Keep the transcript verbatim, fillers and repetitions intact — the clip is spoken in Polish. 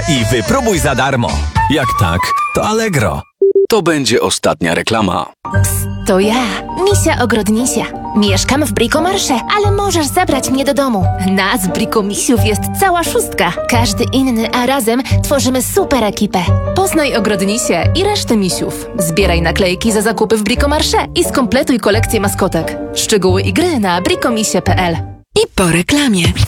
i wypróbuj za darmo. Jak tak, to Allegro. To będzie ostatnia reklama. To ja, Misia Ogrodnisia. Mieszkam w Bricomarché, ale możesz zabrać mnie do domu. Nas, Brikomisiów, jest cała szóstka. Każdy inny, a razem tworzymy super ekipę. Poznaj Ogrodnisię i resztę misiów. Zbieraj naklejki za zakupy w Bricomarché i skompletuj kolekcję maskotek. Szczegóły i gry na bricomisie kropka p l. I po reklamie.